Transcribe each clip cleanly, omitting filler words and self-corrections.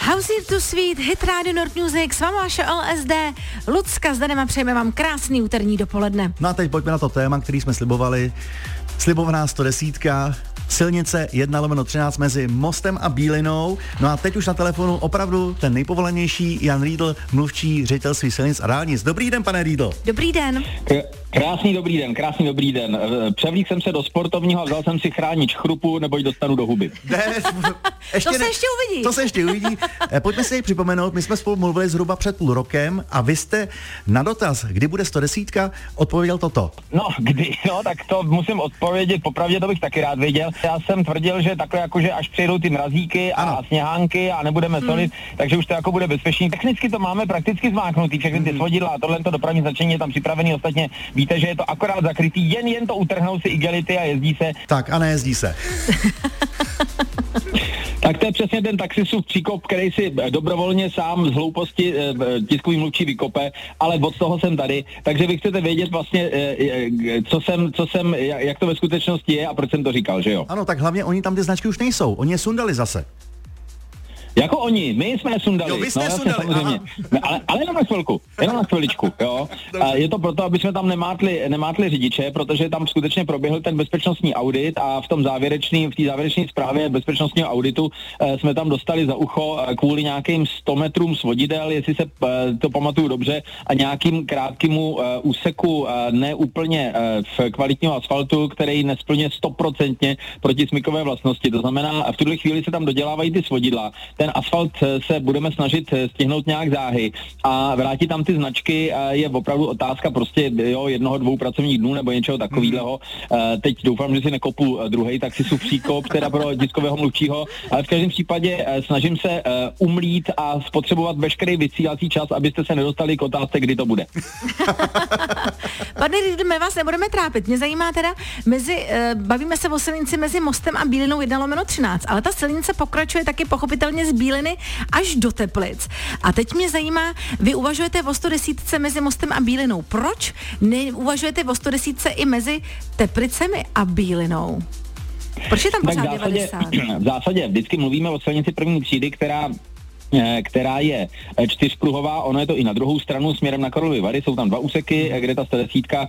House Here to Sweet, hit Radio Nord Music, s vámi vaše LSD, Lucka s Danem a přejeme vám krásný úterní dopoledne. No a teď pojďme na to téma, který jsme slibovali. Slibovaná 110, silnice 1/13 mezi Mostem a Bílinou. No a teď už na telefonu opravdu ten nejpovolenější Jan Riedl, mluvčí ředitelství silnic a dálnic. Dobrý den, pane Riedl. Dobrý den. Krásný dobrý den. Převlík jsem se do sportovního a vzal jsem si chránič chrupu, neboť dostanu do huby. To se ještě uvidí. Pojďme si jej připomenout, my jsme spolu mluvili zhruba před půl rokem a vy jste na dotaz, kdy bude 110, odpověděl toto. Tak to musím odpovědět, popravdě to bych taky rád věděl. Já jsem tvrdil, že takhle jakože až přijedou ty mrazíky a sněhánky a nebudeme solit, takže už to jako bude bezpečný. Technicky to máme prakticky zmáknutý, všechny ty svodidla a tohle dopravní značení je tam připravený, ostatně víte, že je to akorát zakrytý, jen to utrhnou si igelity a jezdí se. Tak a nejezdí se. Tak to je přesně ten taxisův příkop, který si dobrovolně sám z hlouposti tiskový mluvčí vykope, ale od toho jsem tady, takže vy chcete vědět vlastně, co jsem, jak to ve skutečnosti je a proč jsem to říkal, že jo? Ano, tak hlavně oni tam ty značky už nejsou, oni je sundali zase. Jako oni, my jsme je sundali. Jo, vy jste sundali, samozřejmě. Ale jenom na chviličku, jo. Je to proto, aby jsme tam nemátli řidiče, protože tam skutečně proběhl ten bezpečnostní audit a v té závěrečné zprávě bezpečnostního auditu jsme tam dostali za ucho kvůli nějakým 100 metrům svodidel, jestli se to pamatuju dobře, a nějakým krátkému úseku neúplně v kvalitního asfaltu, který nesplňuje 100% protismykové vlastnosti. To znamená, v tuhle chvíli se tam dodělávají ty svodidla. Ten asfalt se budeme snažit stihnout nějak záhy a vrátit tam ty značky je opravdu otázka prostě 1-2 pracovních dnů nebo něčeho takového. Teď doufám, že si nekopu druhej taxisův příkop, teda pro tiskového mluvčího, ale v každém případě snažím se umlít a spotřebovat veškerý vysílací čas, abyste se nedostali k otázce, kdy to bude. Pane Riedl, my vás nebudeme trápit. Mě zajímá teda, bavíme se o silnici mezi Mostem a Bílinou 1/13, ale ta silnice pokračuje taky pochopitelně z Bíliny až do Teplic. A teď mě zajímá, vy uvažujete o 110 mezi Mostem a Bílinou. Proč neuvažujete o 110 i mezi Teplicemi a Bílinou? Proč je tam pořád 90? V zásadě vždycky mluvíme o silnici první třídy, která je 4pruhová, ono je to i na druhou stranu směrem na Karlovy Vary, jsou tam 2 úseky, kde ta 110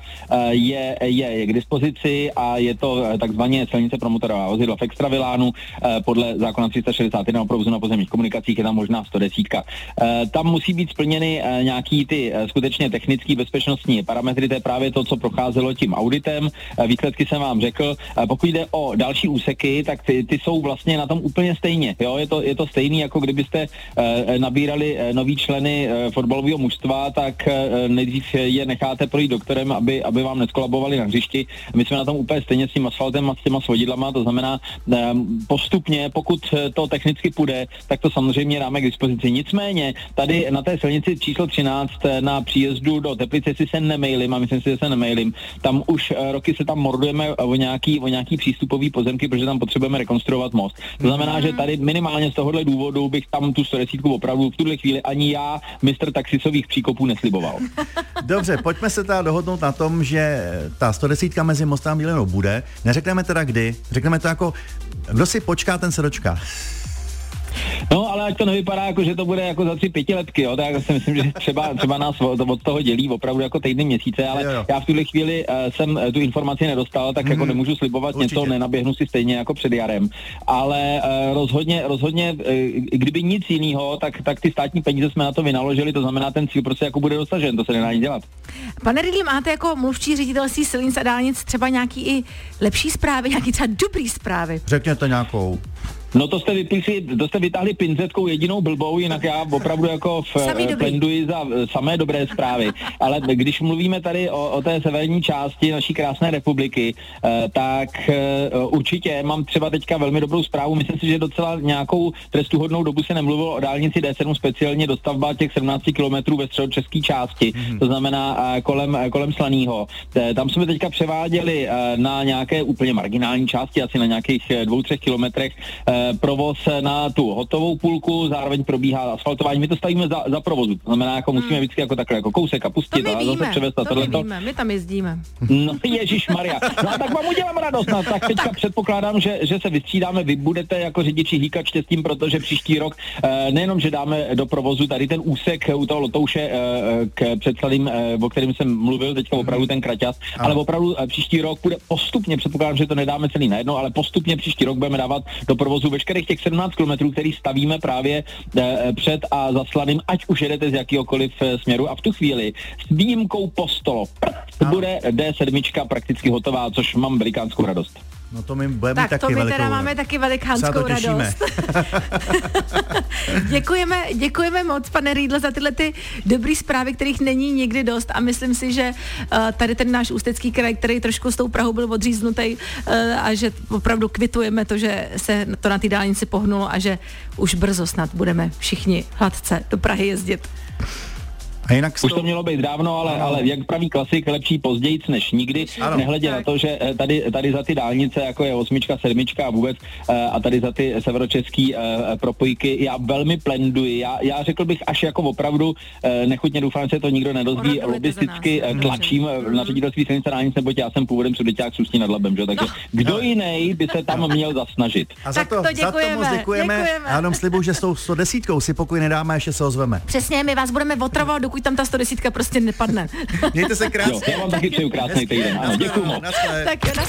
je k dispozici a je to takzvaně silnice pro motorová vozidla v extravilánu, podle zákona 361 o provozu na pozemních komunikacích je tam možná 110. Tam musí být splněny nějaký ty skutečně technický bezpečnostní parametry, to je právě to, co procházelo tím auditem, výsledky jsem vám řekl. Pokud jde o další úseky, tak ty jsou vlastně na tom úplně stejně, jo? Je to stejný, jako kdybyste nabírali nový členy fotbalového mužstva, tak nejdřív je necháte projít doktorem, aby vám neskolabovali na hřišti. My jsme na tom úplně stejně s tím asfaltem a s těma svodidlama, to znamená postupně, pokud to technicky půjde, tak to samozřejmě dáme k dispozici. Nicméně tady na té silnici číslo 13 na příjezdu do Teplice, jestli se nemejlím, a myslím si, že se nemejlím, tam už roky se tam mordujeme o nějaký přístupový pozemky, protože tam potřebujeme rekonstruovat most. To znamená, že tady minimálně z tohohle důvodu bych tam tu 110 opravdu v tuhle chvíli ani já, mistr taxisových příkopů, nesliboval. Dobře, pojďme se teda dohodnout na tom, že ta 110 mezi Mostem a Bílinou bude. Neřekneme teda kdy, řekneme to jako, kdo si počká, ten se dočká. No, ale ať to nevypadá jako, že to bude jako za 3-5 letky, jo, tak si myslím, že třeba nás od toho dělí opravdu jako týdny, měsíce, ale jo. Já v tuhle chvíli jsem tu informaci nedostal, tak jako nemůžu slibovat určitě. Něco, nenaběhnu si stejně jako před jarem, ale rozhodně, kdyby nic jiného, tak ty státní peníze jsme na to vynaložili, to znamená, ten cíl prostě jako bude dosažen, to se nedá nic dělat. Pane Riedl, máte jako mluvčí ředitelství silnic a dálnic třeba nějaký i lepší zprávy, nějaký třeba dobrý zprávy? Řekněte nějakou. No to jste vytáhli pinzetkou jedinou blbou, jinak já opravdu jako plenduji za samé dobré zprávy. Ale když mluvíme tady o té severní části naší krásné republiky, tak určitě mám třeba teďka velmi dobrou zprávu. Myslím si, že docela nějakou trestuhodnou dobu se nemluvilo o dálnici D7, speciálně dostavba těch 17 kilometrů ve středočeské části, to znamená kolem Slaného. Tam jsme teďka převáděli na nějaké úplně marginální části, asi na nějakých 2-3 kilometrech, provoz na tu hotovou půlku, zároveň probíhá asfaltování. My to stavíme za provozu, to znamená, jako musíme vždycky jako takhle, jako kousek a pustit a zase převést a tohleto. My tam jezdíme. No ježišmarja, no tak vám udělám radost, no, tak teďka předpokládám, že se vystřídáme, vy budete jako řidiči hýkat štěstím, protože příští rok nejenom, že dáme do provozu tady ten úsek u toho Lotouše k předsladým, o kterém jsem mluvil, teďka opravdu ten kraťas, ale opravdu příští rok bude postupně, předpokládám, že to nedáme celý najednou, ale postupně příští rok budeme dávat do provozu veškerých těch 17 kilometrů, který stavíme právě před a za Slaným, ať už jedete z jakýhokoliv směru a v tu chvíli s výjimkou Postolo bude D7 prakticky hotová, což mám velikánskou radost. No to my budeme tak to my teda máme taky velikánskou radost. děkujeme moc, pane Riedle, za tyhle ty dobrý zprávy, kterých není nikdy dost a myslím si, že tady ten náš Ústecký kraj, který trošku s tou Prahou byl odříznutý a že opravdu kvitujeme to, že se to na té dálnici pohnulo a že už brzo snad budeme všichni hladce do Prahy jezdit. A jinak už to mělo být dávno, ale jak praví klasik, lepší pozdějíc než nikdy. Nehledě na to, že tady za ty dálnice, jako je 8, 7 a vůbec, a tady za ty severočeský propojky, já velmi plenduji. Já řekl bych až jako opravdu, nechutně doufám, že to nikdo nedozví, lobisticky tlačím na ředitelství silnice dálnic, neboť já jsem původem Sudeťák z Ústí nad Labem, že? Takže kdo jiný by se tam měl zasnažit. A za to moc děkujeme. Já jenom slibuju, že s tou 110 si pokoj nedáme, ještě se ozveme. Přesně, my vás budeme otravovat, dokud tam ta 110 prostě nepadne. Mějte se krásně. Já vám taky přeju krásný týden. Ano, děkuju moc. Tak